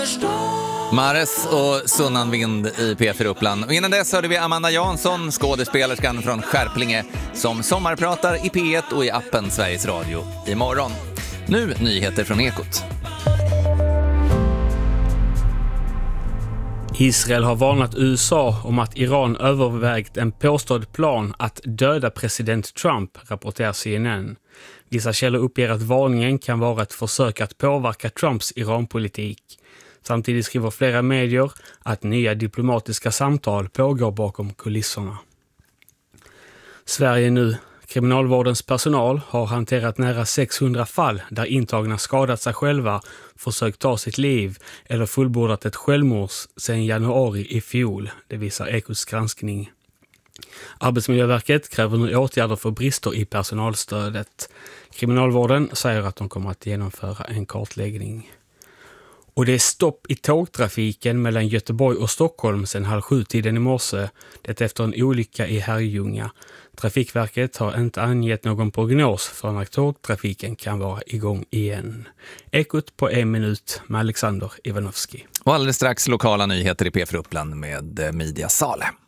Mares och Sunnan Vind i P4 Uppland. Och innan dess hörde vi Amanda Jansson, skådespelerskan från Skärplinge, som sommarpratar i P1 och i appen Sveriges Radio imorgon. Nu nyheter från Ekot. Israel har varnat USA om att Iran övervägt en påstådd plan att döda president Trump, rapporterar CNN. Vissa källor uppger att varningen kan vara ett försök att påverka Trumps Iranpolitik. Samtidigt skriver flera medier att nya diplomatiska samtal pågår bakom kulisserna. Sverige nu. Kriminalvårdens personal har hanterat nära 600 fall där intagna skadat sig själva, försökt ta sitt liv eller fullbordat ett självmord sedan januari i fjol, det visar Ekots granskning. Arbetsmiljöverket kräver nu åtgärder för brister i personalstödet. Kriminalvården säger att de kommer att genomföra en kartläggning. Och det är stopp i tågtrafiken mellan Göteborg och Stockholm sedan 6:30 i morse, det efter en olycka i Herrljunga. Trafikverket har inte angett någon prognos för när tågtrafiken kan vara igång igen. Ekot på 1 minut med Alexander Ivanovski. Och alldeles strax lokala nyheter i P4 Uppland med Media Sale.